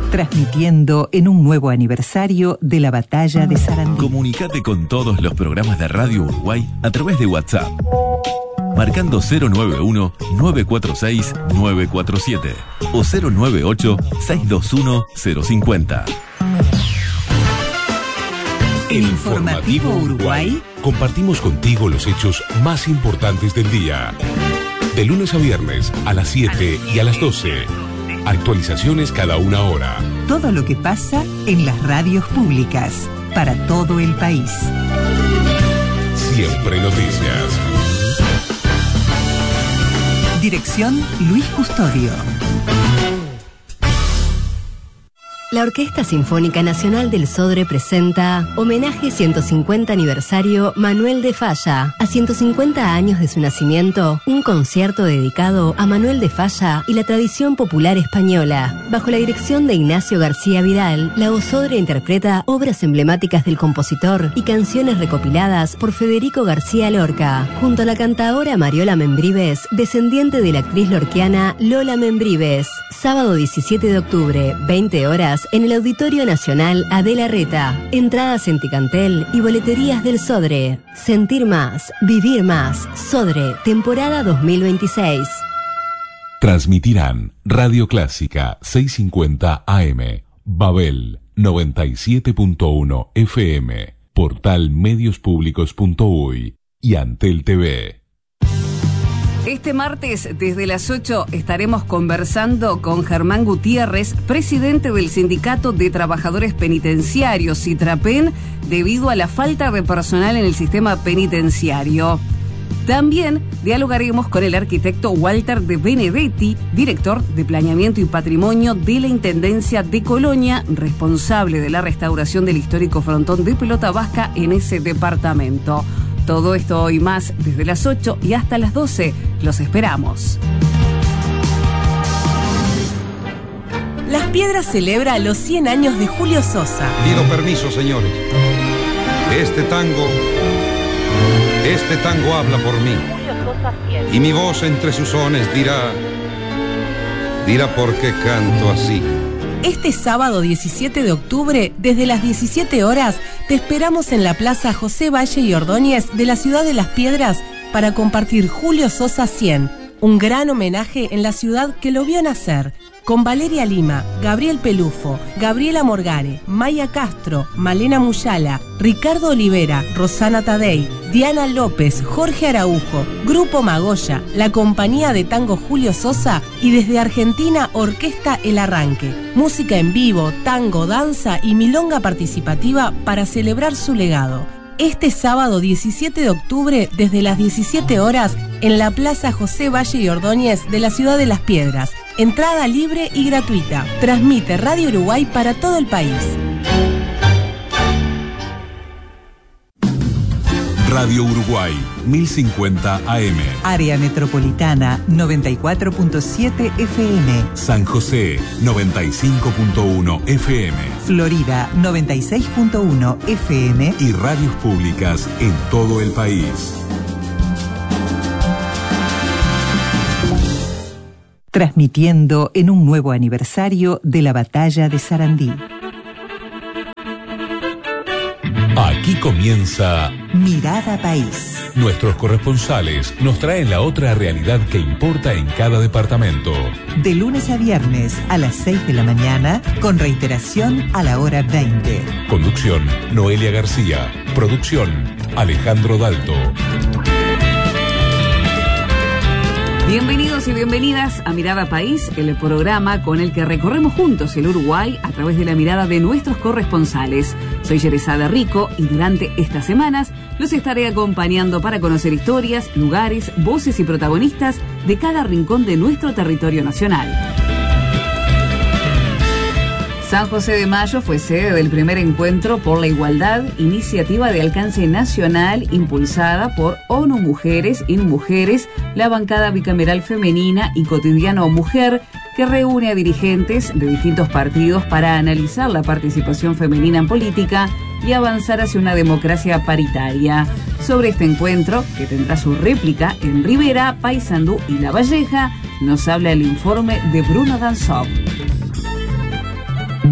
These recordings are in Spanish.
Transmitiendo en un nuevo aniversario de la batalla de Sarandí. Comunicate con todos los programas de Radio Uruguay a través de WhatsApp. Marcando 091-946-947 o 098-621-050. En Informativo Uruguay compartimos contigo los hechos más importantes del día. De lunes a viernes a las 7 y a las 12. Actualizaciones cada una hora. Todo lo que pasa en las radios públicas para todo el país. Siempre noticias. Dirección Luis Custodio. La Orquesta Sinfónica Nacional del Sodre presenta Homenaje 150 Aniversario Manuel de Falla. A 150 años de su nacimiento, un concierto dedicado a Manuel de Falla y la tradición popular española. Bajo la dirección de Ignacio García Vidal, la OSodre interpreta obras emblemáticas del compositor y canciones recopiladas por Federico García Lorca, junto a la cantaora Mariola Membrives, descendiente de la actriz lorquiana Lola Membrives. Sábado 17 de octubre, 20 horas, en el Auditorio Nacional Adela Reta. Entradas en Ticantel y boleterías del Sodre. Sentir más, vivir más. Sodre, temporada 2026. Transmitirán Radio Clásica 650 AM, Babel 97.1 FM, Portal Mediospublicos.uy y Antel TV. Este martes, desde las 8, estaremos conversando con Germán Gutiérrez, presidente del Sindicato de Trabajadores Penitenciarios, SITRAPEN, debido a la falta de personal en el sistema penitenciario. También dialogaremos con el arquitecto Walter de Benedetti, director de Planeamiento y Patrimonio de la Intendencia de Colonia, responsable de la restauración del histórico frontón de Pelota Vasca en ese departamento. Todo esto y más desde las 8 y hasta las 12. Los esperamos. Las Piedras celebra los 100 años de Julio Sosa. Pido permiso, señores. Este tango habla por mí. Y mi voz entre sus sones dirá por qué canto así. Este sábado 17 de octubre, desde las 17 horas, te esperamos en la Plaza José Valle y Ordóñez de la ciudad de Las Piedras para compartir Julio Sosa 100, un gran homenaje en la ciudad que lo vio nacer, con Valeria Lima, Gabriel Pelufo, Gabriela Morgare, Maya Castro, Malena Muyala, Ricardo Olivera, Rosana Tadei, Diana López, Jorge Araujo, Grupo Magoya, la compañía de tango Julio Sosa y desde Argentina Orquesta El Arranque. Música en vivo, tango, danza y milonga participativa para celebrar su legado. Este sábado 17 de octubre, desde las 17 horas, en la Plaza José Valle y Ordóñez de la ciudad de Las Piedras. Entrada libre y gratuita. Transmite Radio Uruguay para todo el país. Radio Uruguay 1050 AM. Área Metropolitana 94.7 FM. San José 95.1 FM. Florida 96.1 FM. Y radios públicas en todo el país. Transmitiendo en un nuevo aniversario de la batalla de Sarandí. Aquí comienza Mirada País. Nuestros corresponsales nos traen la otra realidad que importa en cada departamento. De lunes a viernes a las 6 de la mañana, con reiteración a la hora 20. Conducción, Noelia García. Producción, Alejandro Dalto. Bienvenidos y bienvenidas a Mirada País, el programa con el que recorremos juntos el Uruguay a través de la mirada de nuestros corresponsales. Soy Yerezada Rico y durante estas semanas los estaré acompañando para conocer historias, lugares, voces y protagonistas de cada rincón de nuestro territorio nacional. San José de Mayo fue sede del primer encuentro por la igualdad, iniciativa de alcance nacional impulsada por ONU Mujeres, InMujeres, la bancada bicameral femenina y Cotidiano Mujer, que reúne a dirigentes de distintos partidos para analizar la participación femenina en política y avanzar hacia una democracia paritaria. Sobre este encuentro, que tendrá su réplica en Rivera, Paysandú y La Valleja, nos habla el informe de Bruno Danzov.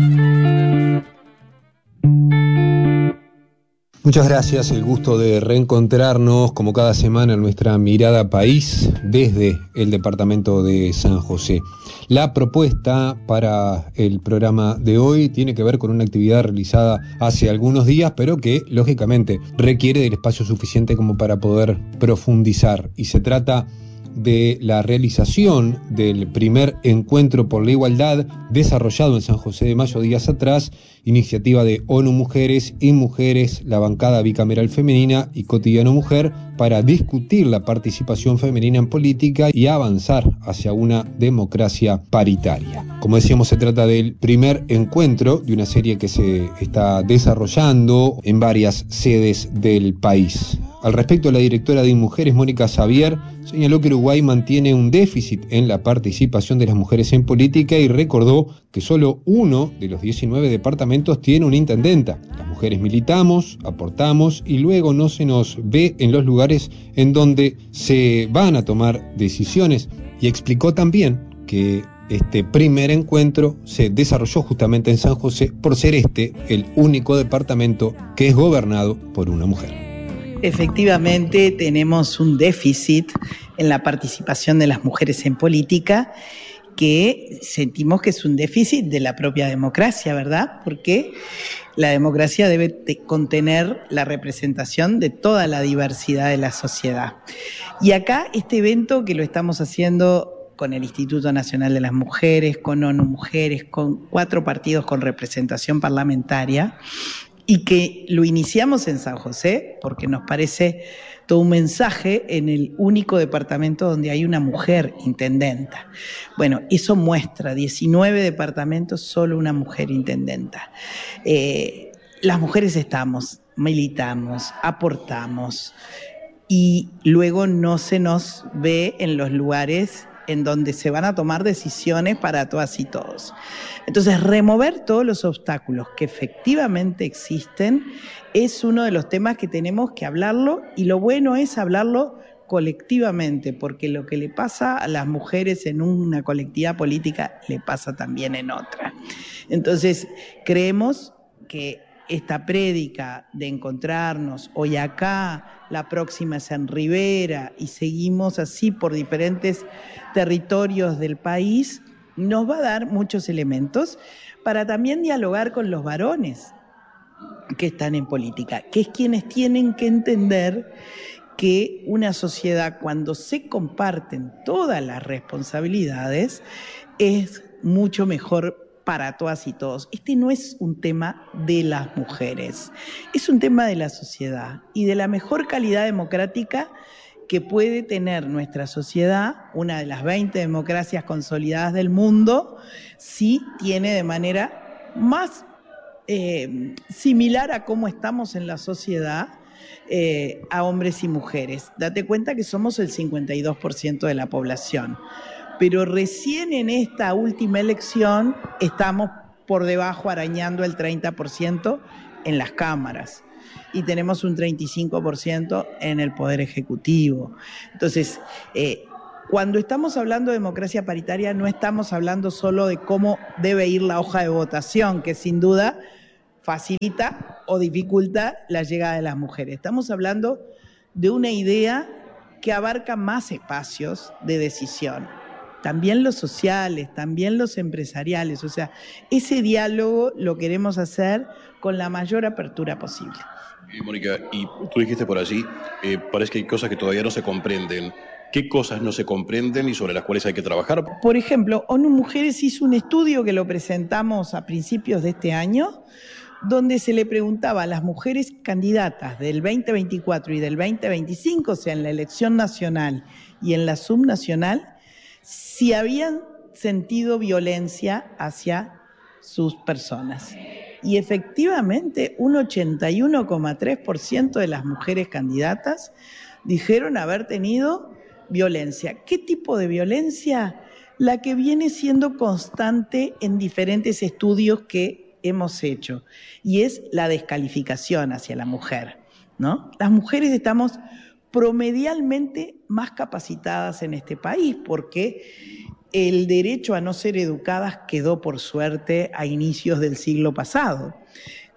Muchas gracias, el gusto de reencontrarnos como cada semana en nuestra mirada país desde el departamento de San José. La propuesta para el programa de hoy tiene que ver con una actividad realizada hace algunos días, pero que lógicamente requiere del espacio suficiente como para poder profundizar, y se trata de la realización del primer encuentro por la igualdad desarrollado en San José de Mayo días atrás, iniciativa de ONU Mujeres y Mujeres, la bancada bicameral femenina y Cotidiano Mujer, para discutir la participación femenina en política y avanzar hacia una democracia paritaria. Como decíamos, se trata del primer encuentro de una serie que se está desarrollando en varias sedes del país. Al respecto, la directora de Mujeres, Mónica Xavier, señaló que Uruguay mantiene un déficit en la participación de las mujeres en política y recordó que solo uno de los 19 departamentos tiene una intendenta. Las mujeres militamos, aportamos y luego no se nos ve en los lugares en donde se van a tomar decisiones. Y explicó también que este primer encuentro se desarrolló justamente en San José por ser el único departamento que es gobernado por una mujer. Efectivamente, tenemos un déficit en la participación de las mujeres en política, que sentimos que es un déficit de la propia democracia, ¿verdad? Porque la democracia debe contener la representación de toda la diversidad de la sociedad. Y acá este evento, que lo estamos haciendo con el Instituto Nacional de las Mujeres, con ONU Mujeres, con 4 partidos con representación parlamentaria, y que lo iniciamos en San José porque nos parece todo un mensaje en el único departamento donde hay una mujer intendenta. Bueno, eso muestra 19 departamentos, solo una mujer intendenta. Las mujeres estamos, militamos, aportamos, y luego no se nos ve en los lugares en donde se van a tomar decisiones para todas y todos. Entonces, remover todos los obstáculos que efectivamente existen es uno de los temas que tenemos que hablarlo, y lo bueno es hablarlo colectivamente, porque lo que le pasa a las mujeres en una colectividad política le pasa también en otra. Entonces, creemos que esta prédica de encontrarnos hoy acá, la próxima es en Rivera, y seguimos así por diferentes territorios del país, nos va a dar muchos elementos para también dialogar con los varones que están en política, que es quienes tienen que entender que una sociedad, cuando se comparten todas las responsabilidades, es mucho mejor para todas y todos. Este no es un tema de las mujeres, es un tema de la sociedad y de la mejor calidad democrática que puede tener nuestra sociedad, una de las 20 democracias consolidadas del mundo, si tiene de manera más similar a cómo estamos en la sociedad, a hombres y mujeres. Date cuenta que somos el 52% de la población. Pero recién en esta última elección estamos por debajo, arañando el 30% en las cámaras, y tenemos un 35% en el Poder Ejecutivo. Entonces, cuando estamos hablando de democracia paritaria, no estamos hablando solo de cómo debe ir la hoja de votación, que sin duda facilita o dificulta la llegada de las mujeres. Estamos hablando de una idea que abarca más espacios de decisión, también los sociales, también los empresariales. O sea, ese diálogo lo queremos hacer con la mayor apertura posible. Mónica, y tú dijiste por allí, parece que hay cosas que todavía no se comprenden. ¿Qué cosas no se comprenden y sobre las cuales hay que trabajar? Por ejemplo, ONU Mujeres hizo un estudio que lo presentamos a principios de este año, donde se le preguntaba a las mujeres candidatas del 2024 y del 2025, o sea, en la elección nacional y en la subnacional, si habían sentido violencia hacia sus personas. Y efectivamente, un 81,3% de las mujeres candidatas dijeron haber tenido violencia. ¿Qué tipo de violencia? La que viene siendo constante en diferentes estudios que hemos hecho, y es la descalificación hacia la mujer, ¿no? Las mujeres estamos promedialmente más capacitadas en este país, porque el derecho a no ser educadas quedó, por suerte, a inicios del siglo pasado.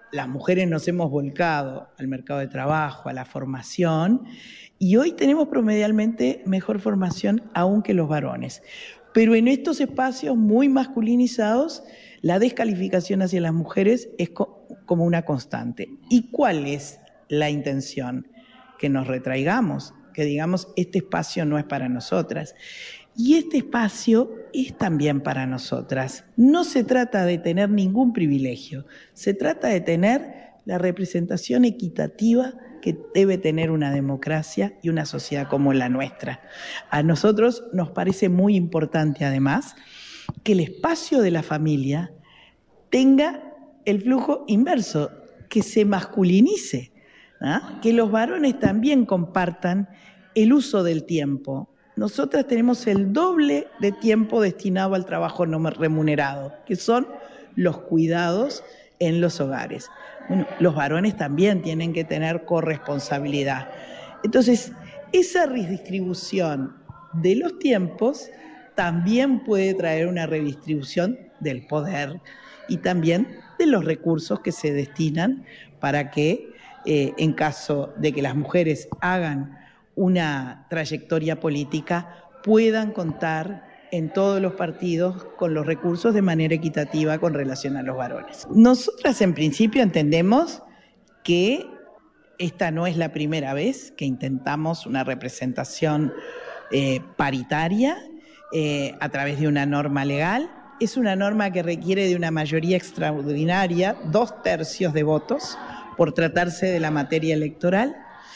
las mujeres nos hemos volcado al mercado de trabajo, a la formación, y hoy tenemos promedialmente mejor formación aún que los varones. Pero en estos espacios muy masculinizados, la descalificación hacia las mujeres es como una constante. ¿Y cuál es la intención? Que nos retraigamos, que digamos, este espacio no es para nosotras. Y este espacio es también para nosotras. No se trata de tener ningún privilegio, se trata de tener la representación equitativa que debe tener una democracia y una sociedad como la nuestra. A nosotros nos parece muy importante, además, que el espacio de la familia tenga el flujo inverso, que se masculinice, ¿ah? Que los varones también compartan el uso del tiempo. Nosotras tenemos el doble de tiempo destinado al trabajo no remunerado, que son los cuidados en los hogares. Bueno, los varones también tienen que tener corresponsabilidad. Entonces, esa redistribución de los tiempos también puede traer una redistribución del poder y también de los recursos que se destinan para que, en caso de que las mujeres hagan una trayectoria política, puedan contar en todos los partidos con los recursos de manera equitativa con relación a los varones. Nosotras en principio entendemos que esta no es la primera vez que intentamos una representación paritaria a través de una norma legal. Es una norma que requiere de una mayoría extraordinaria, 2/3 de votos, por tratarse de la materia electoral,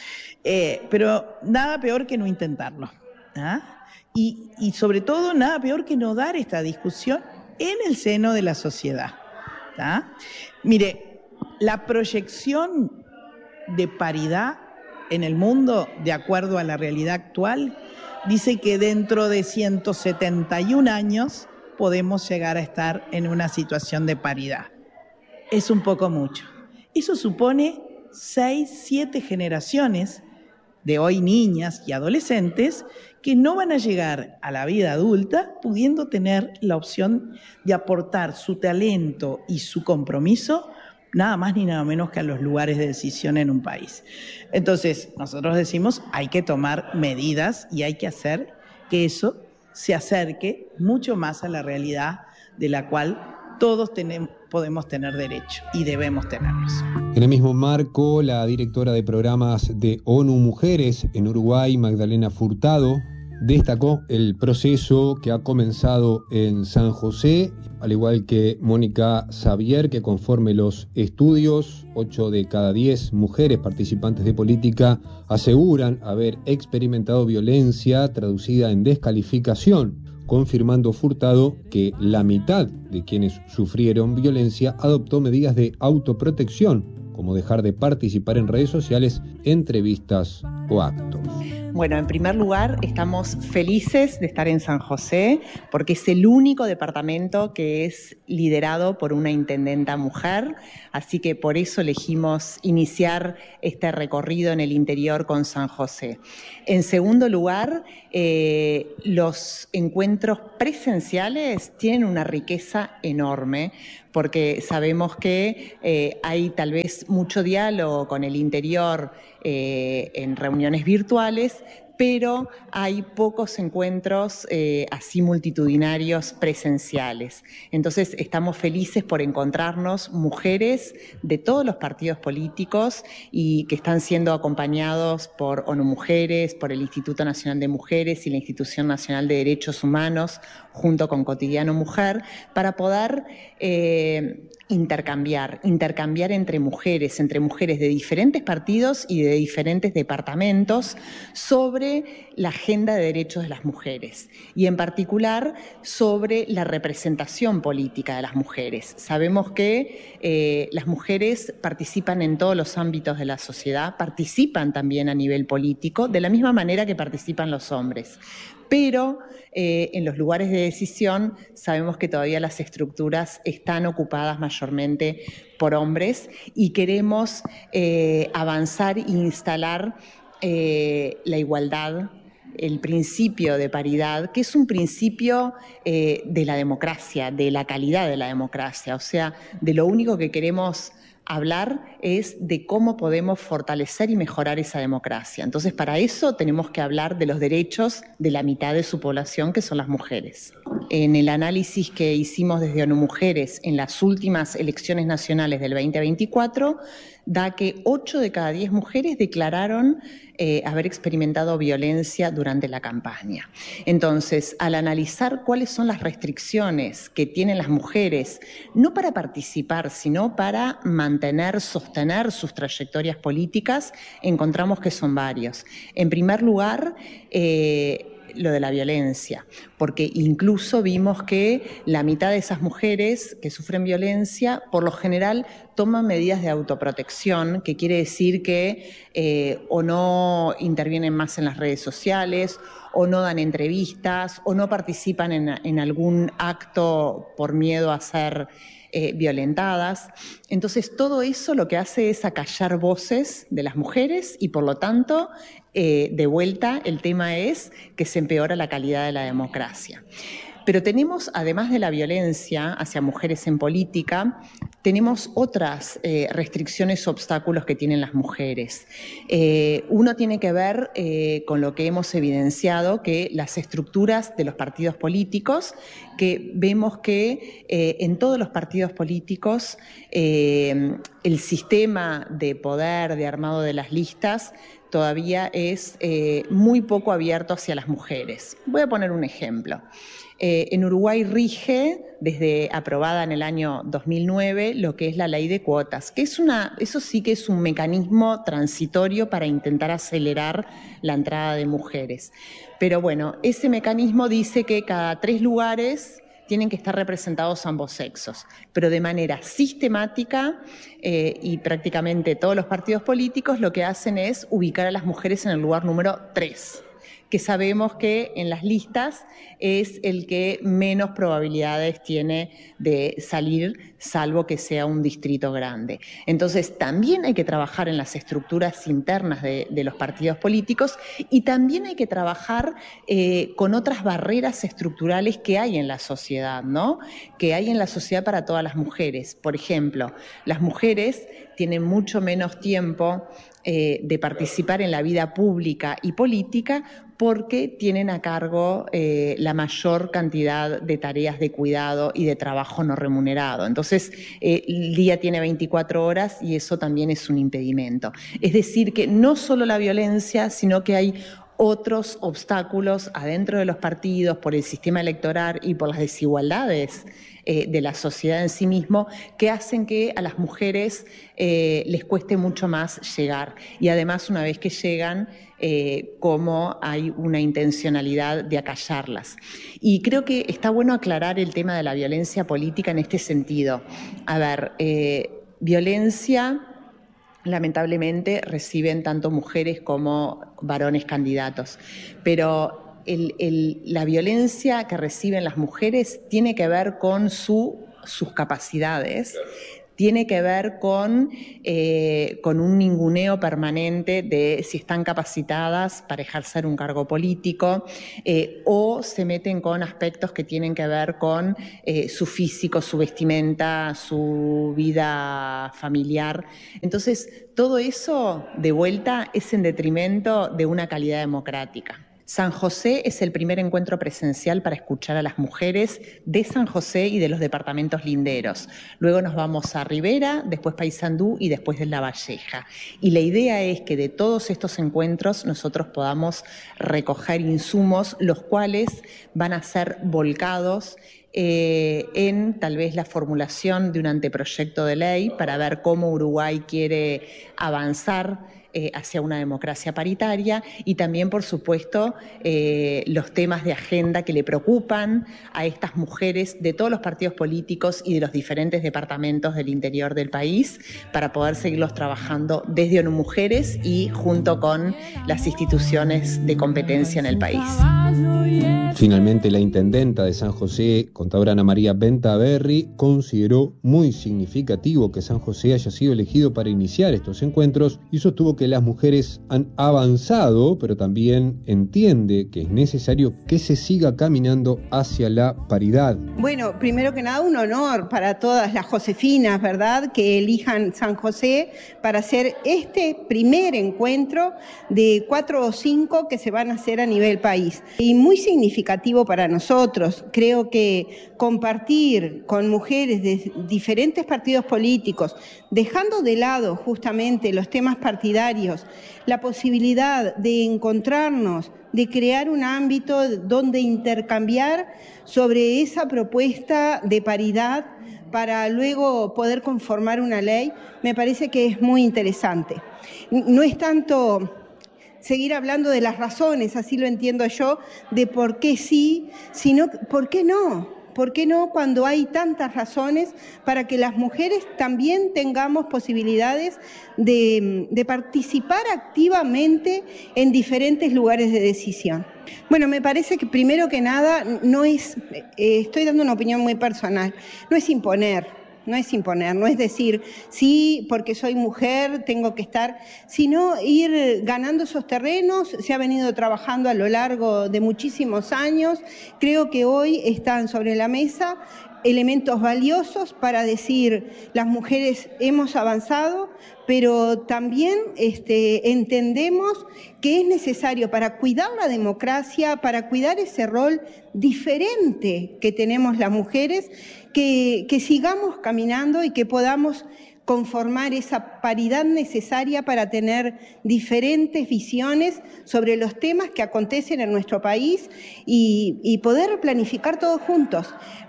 pero nada peor que no intentarlo, ¿ah? Y sobre todo nada peor que no dar esta discusión en el seno de la sociedad, ¿ah? Mire, la proyección de paridad en el mundo, de acuerdo a la realidad actual, dice que dentro de 171 años podemos llegar a estar en una situación de paridad. Es un poco mucho. Eso supone 6, 7 generaciones de hoy niñas y adolescentes que no van a llegar a la vida adulta pudiendo tener la opción de aportar su talento y su compromiso nada más ni nada menos que a los lugares de decisión en un país. Entonces, nosotros decimos, hay que tomar medidas y hay que hacer que eso se acerque mucho más a la realidad de la cual todos podemos tener derecho y debemos tenerlos. En el mismo marco, la directora de programas de ONU Mujeres en Uruguay, Magdalena Furtado, destacó el proceso que ha comenzado en San José, al igual que Mónica Xavier, que conforme los estudios, 8 de cada 10 mujeres participantes de política aseguran haber experimentado violencia traducida en descalificación, confirmando Furtado que la mitad de quienes sufrieron violencia adoptó medidas de autoprotección, como dejar de participar en redes sociales, entrevistas o actos. Bueno, en primer lugar, estamos felices de estar en San José porque es el único departamento que es liderado por una intendenta mujer, así que por eso elegimos iniciar este recorrido en el interior con San José. En segundo lugar, los encuentros presenciales tienen una riqueza enorme porque sabemos que hay tal vez mucho diálogo con el interior en reuniones virtuales, pero hay pocos encuentros así multitudinarios presenciales. Entonces estamos felices por encontrarnos mujeres de todos los partidos políticos y que están siendo acompañados por ONU Mujeres, por el Instituto Nacional de Mujeres y la Institución Nacional de Derechos Humanos, junto con Cotidiano Mujer, para poder intercambiar entre mujeres de diferentes partidos y de diferentes departamentos sobre la agenda de derechos de las mujeres y en particular sobre la representación política de las mujeres. Sabemos que las mujeres participan en todos los ámbitos de la sociedad, participan también a nivel político, de la misma manera que participan los hombres. Pero en los lugares de decisión sabemos que todavía las estructuras están ocupadas mayormente por hombres y queremos avanzar e instalar la igualdad el principio de paridad, que es un principio de la democracia, de la calidad de la democracia. O sea, de lo único que queremos hablar es de cómo podemos fortalecer y mejorar esa democracia. Entonces, para eso tenemos que hablar de los derechos de la mitad de su población, que son las mujeres. En el análisis que hicimos desde ONU Mujeres en las últimas elecciones nacionales del 2024, da que 8 de cada 10 mujeres declararon haber experimentado violencia durante la campaña. Entonces, al analizar cuáles son las restricciones que tienen las mujeres, no para participar, sino para mantener, sostener sus trayectorias políticas, encontramos que son varios. En primer lugar, lo de la violencia, porque incluso vimos que la mitad de esas mujeres que sufren violencia, por lo general, toman medidas de autoprotección, que quiere decir que o no intervienen más en las redes sociales, o no dan entrevistas, o no participan en algún acto por miedo a ser violentadas. Entonces, todo eso lo que hace es acallar voces de las mujeres y, por lo tanto, de vuelta, el tema es que se empeora la calidad de la democracia. Pero tenemos, además de la violencia hacia mujeres en política, tenemos otras restricciones o obstáculos que tienen las mujeres. Uno tiene que ver con lo que hemos evidenciado, que las estructuras de los partidos políticos, que vemos que en todos los partidos políticos el sistema de poder, de armado de las listas, todavía es muy poco abierto hacia las mujeres. Voy a poner un ejemplo. En Uruguay rige, desde aprobada en el año 2009, lo que es la ley de cuotas, que es eso sí que es un mecanismo transitorio para intentar acelerar la entrada de mujeres. Pero bueno, ese mecanismo dice que cada 3 lugares tienen que estar representados ambos sexos, pero de manera sistemática y prácticamente todos los partidos políticos lo que hacen es ubicar a las mujeres en el lugar número 3. Que sabemos que en las listas es el que menos probabilidades tiene de salir, salvo que sea un distrito grande. Entonces, también hay que trabajar en las estructuras internas de los partidos políticos y también hay que trabajar con otras barreras estructurales que hay en la sociedad, ¿no? Que hay en la sociedad para todas las mujeres. Por ejemplo, las mujeres tienen mucho menos tiempo de participar en la vida pública y política porque tienen a cargo la mayor cantidad de tareas de cuidado y de trabajo no remunerado. Entonces, el día tiene 24 horas y eso también es un impedimento. Es decir, que no solo la violencia, sino que hay otros obstáculos adentro de los partidos por el sistema electoral y por las desigualdades de la sociedad en sí mismo, que hacen que a las mujeres les cueste mucho más llegar. Y además, una vez que llegan, como hay una intencionalidad de acallarlas. Y creo que está bueno aclarar el tema de la violencia política en este sentido. A ver, violencia lamentablemente reciben tanto mujeres como varones candidatos, pero la violencia que reciben las mujeres tiene que ver con sus capacidades, tiene que ver con un ninguneo permanente de si están capacitadas para ejercer un cargo político o se meten con aspectos que tienen que ver con su físico, su vestimenta, su vida familiar. Entonces, todo eso, de vuelta, es en detrimento de una calidad democrática. San José es el primer encuentro presencial para escuchar a las mujeres de San José y de los departamentos linderos. Luego nos vamos a Rivera, después Paysandú y después de La Valleja. Y la idea es que de todos estos encuentros nosotros podamos recoger insumos, los cuales van a ser volcados en tal vez la formulación de un anteproyecto de ley para ver cómo Uruguay quiere avanzar hacia una democracia paritaria y también, por supuesto, los temas de agenda que le preocupan a estas mujeres de todos los partidos políticos y de los diferentes departamentos del interior del país para poder seguirlos trabajando desde ONU Mujeres y junto con las instituciones de competencia en el país. Finalmente, la intendenta de San José, contadora Ana María Bentaberri, consideró muy significativo que San José haya sido elegido para iniciar estos encuentros y sostuvo que las mujeres han avanzado, pero también entiende que es necesario que se siga caminando hacia la paridad. Bueno, primero que nada, un honor para todas las josefinas, ¿verdad?, que elijan San José para hacer este primer encuentro de 4 o 5 que se van a hacer a nivel país. Y muy significativo para nosotros. Creo que compartir con mujeres de diferentes partidos políticos, dejando de lado justamente los temas partidarios, la posibilidad de encontrarnos, de crear un ámbito donde intercambiar sobre esa propuesta de paridad para luego poder conformar una ley, me parece que es muy interesante. No es tanto seguir hablando de las razones, así lo entiendo yo, de por qué sí, sino por qué no. ¿Por qué no cuando hay tantas razones para que las mujeres también tengamos posibilidades de participar activamente en diferentes lugares de decisión? Bueno, me parece que primero que nada no es, estoy dando una opinión muy personal, no es imponer. No es imponer, no es decir, sí, porque soy mujer, tengo que estar, sino ir ganando esos terrenos. Se ha venido trabajando a lo largo de muchísimos años. Creo que hoy están sobre la mesa elementos valiosos para decir, las mujeres hemos avanzado, pero también entendemos que es necesario para cuidar la democracia, para cuidar ese rol diferente que tenemos las mujeres, que sigamos caminando y que podamos conformar esa paridad necesaria para tener diferentes visiones sobre los temas que acontecen en nuestro país y poder planificar todos juntos.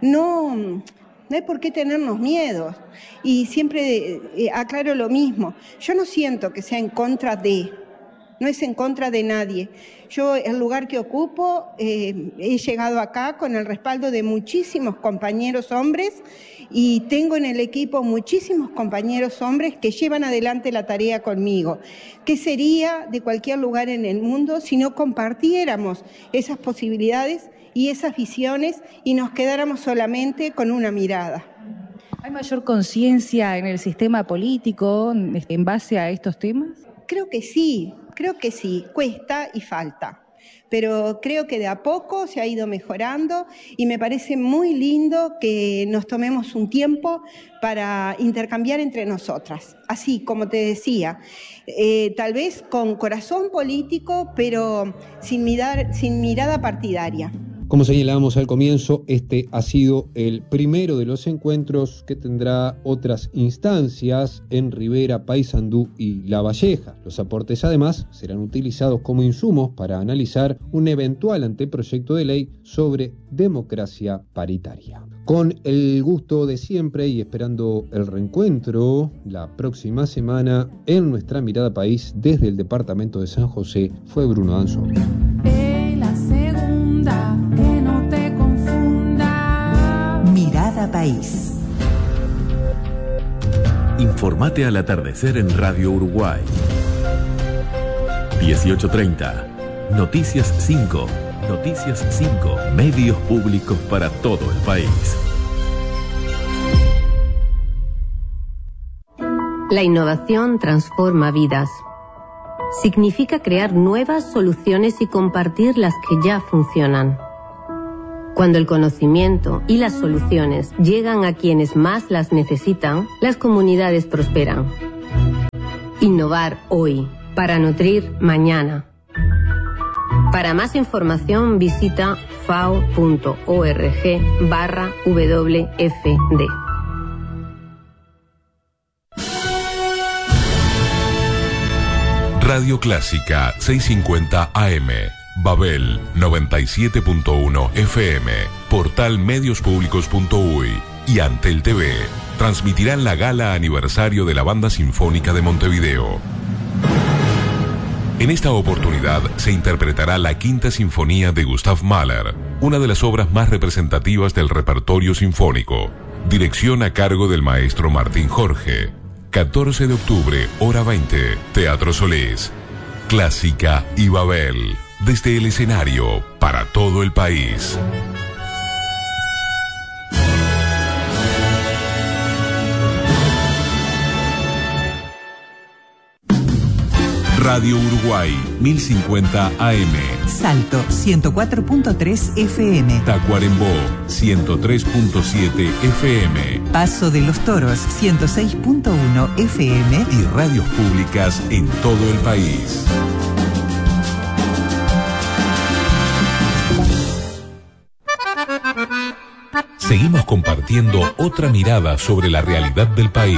No hay por qué tenernos miedos. Y siempre aclaro lo mismo, yo no siento que sea en contra de, no es en contra de nadie. Yo, el lugar que ocupo, he llegado acá con el respaldo de muchísimos compañeros hombres y tengo en el equipo muchísimos compañeros hombres que llevan adelante la tarea conmigo. ¿Qué sería de cualquier lugar en el mundo si no compartiéramos esas posibilidades y esas visiones y nos quedáramos solamente con una mirada? ¿Hay mayor conciencia en el sistema político en base a estos temas? Creo que sí, cuesta y falta, pero creo que de a poco se ha ido mejorando y me parece muy lindo que nos tomemos un tiempo para intercambiar entre nosotras, así como te decía, tal vez con corazón político, pero sin mirada partidaria. Como señalábamos al comienzo, este ha sido el primero de los encuentros que tendrá otras instancias en Rivera, Paysandú y La Valleja. Los aportes además serán utilizados como insumos para analizar un eventual anteproyecto de ley sobre democracia paritaria. Con el gusto de siempre y esperando el reencuentro la próxima semana en nuestra Mirada País desde el departamento de San José, fue Bruno Danzón. Que no te confunda. Mirada País. Informate al atardecer en Radio Uruguay. 18:30. Noticias 5. Noticias 5. Medios públicos para todo el país. La innovación transforma vidas. Significa crear nuevas soluciones y compartir las que ya funcionan. Cuando el conocimiento y las soluciones llegan a quienes más las necesitan, las comunidades prosperan. Innovar hoy, para nutrir mañana. Para más información visita fao.org/WFD. Radio Clásica 650 AM, Babel 97.1 FM, Portal Mediospublicos.uy y Antel TV transmitirán la gala aniversario de la Banda Sinfónica de Montevideo. En esta oportunidad se interpretará la Quinta Sinfonía de Gustav Mahler, una de las obras más representativas del repertorio sinfónico. Dirección a cargo del maestro Martín Jorge. 14 de octubre, hora 20, Teatro Solís. Clásica y Babel, desde el escenario para todo el país. Radio Uruguay, 1050 AM. Salto, 104.3 FM. Tacuarembó, 103.7 FM. Paso de los Toros, 106.1 FM. Y radios públicas en todo el país. Seguimos compartiendo otra mirada sobre la realidad del país.